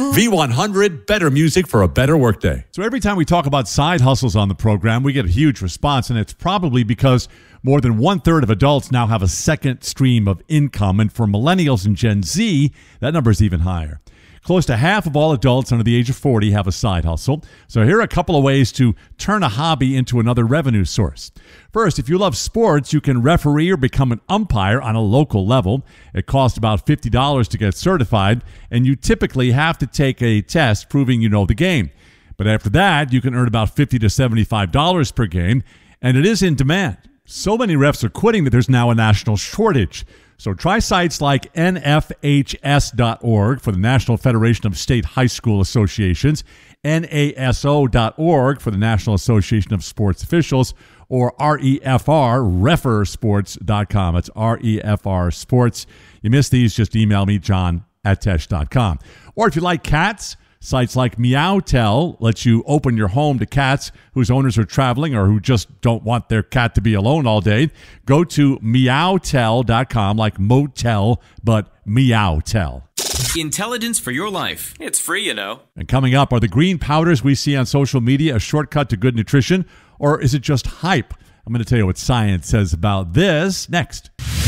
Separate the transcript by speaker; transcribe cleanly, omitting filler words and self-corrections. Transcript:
Speaker 1: V100, better music for a better workday.
Speaker 2: So every time we talk about side hustles on the program, we get a huge response, and it's probably because more than 1/3 of adults now have a second stream of income, and for millennials and Gen Z, that number is even higher. Close to half of all adults under the age of 40 have a side hustle. So here are a couple of ways to turn a hobby into another revenue source. First, if you love sports, you can referee or become an umpire on a local level. It costs about $50 to get certified, and you typically have to take a test proving you know the game. But after that, you can earn about $50 to $75 per game, and it is in demand. So many refs are quitting that there's now a national shortage. So try sites like nfhs.org for the National Federation of State High School Associations, naso.org for the National Association of Sports Officials, or refersports.com. It's REFR Sports. You miss these, just email me, john@tesh.com. Or if you like cats, sites like Meowtel lets you open your home to cats whose owners are traveling or who just don't want their cat to be alone all day. Go to meowtel.com, like motel, but Meowtel.
Speaker 3: Intelligence for your life. It's free, you know.
Speaker 2: And coming up, are the green powders we see on social media a shortcut to good nutrition, or is it just hype? I'm going to tell you what science says about this next.